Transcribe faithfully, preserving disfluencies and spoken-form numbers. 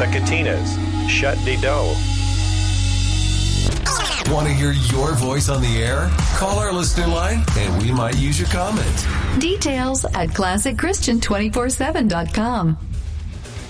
The Katinas, shut de dough. Want to hear your voice on the air? Call our listener line and we might use your comment. Details at classic christian two forty-seven dot com.